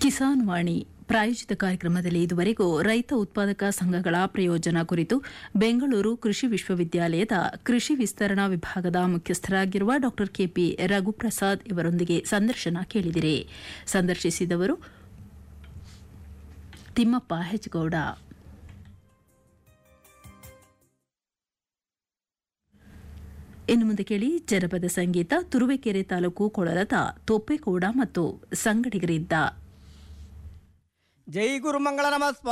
ಕಿಸಾನ್ ವಾಣಿ ಪ್ರಾಯೋಜಿತ ಕಾರ್ಯಕ್ರಮದಲ್ಲಿ ಇದುವರೆಗೂ ರೈತ ಉತ್ಪಾದಕ ಸಂಘಗಳ ಪ್ರಯೋಜನ ಕುರಿತು ಬೆಂಗಳೂರು ಕೃಷಿ ವಿಶ್ವವಿದ್ಯಾಲಯದ ಕೃಷಿ ವಿಸ್ತರಣಾ ವಿಭಾಗದ ಮುಖ್ಯಸ್ಥರಾಗಿರುವ ಡಾ ಕೆಪಿ ರಘುಪ್ರಸಾದ್ ಇವರೊಂದಿಗೆ ಸಂದರ್ಶನ ಕೇಳಿದಿರಿ. ಸಂದರ್ಶಿಸಿದವರು ತಿಮ್ಮಪ್ಪ ಹೆಚ್ಗೌಡ. ಇನ್ನು ಮುಂದೆ ಕೇಳಿ ಜನಪದ ಸಂಗೀತ. ತುರುವೇಕೆರೆ ತಾಲೂಕು ಕೊಳಲದ ತೊಪ್ಪೆಕೋಡ ಮತ್ತು ಸಂಗಡಿಗರಿದ್ದ ಜೈ ಗುರು ಮಂಗಳ ನಮಃ.